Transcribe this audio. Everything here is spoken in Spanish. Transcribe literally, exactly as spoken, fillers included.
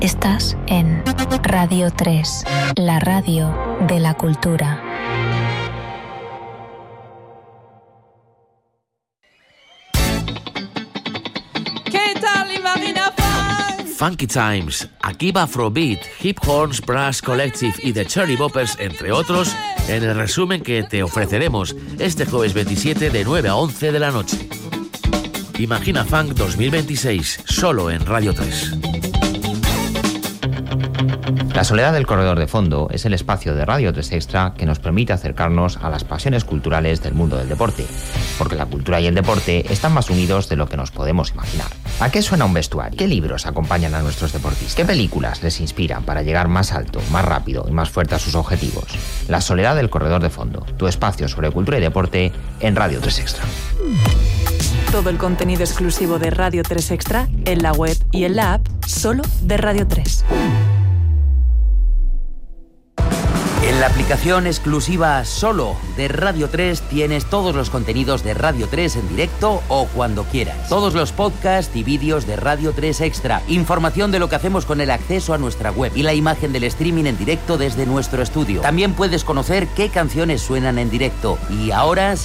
Estás en Radio tres, la radio de la cultura. ¿Qué tal, Marina Funk? Funky Times, Akiba Afrobeat, Hip Horns Brass Collective y The Cherry Boppers, entre otros, en el resumen que te ofreceremos este jueves veintisiete de nueve a once de la noche. Imagina Funk dos mil veintiséis, solo en Radio tres. La soledad del corredor de fondo es el espacio de Radio tres Extra que nos permite acercarnos a las pasiones culturales del mundo del deporte, porque la cultura y el deporte están más unidos de lo que nos podemos imaginar. ¿A qué suena un vestuario? ¿Qué libros acompañan a nuestros deportistas? ¿Qué películas les inspiran para llegar más alto, más rápido y más fuerte a sus objetivos? La soledad del corredor de fondo, tu espacio sobre cultura y deporte en Radio tres Extra. Todo el contenido exclusivo de Radio tres Extra en la web y en la app solo de Radio tres. En la aplicación exclusiva solo de Radio tres tienes todos los contenidos de Radio tres en directo o cuando quieras. Todos los podcasts y vídeos de Radio tres Extra. Información de lo que hacemos con el acceso a nuestra web y la imagen del streaming en directo desde nuestro estudio. También puedes conocer qué canciones suenan en directo. Y ahora...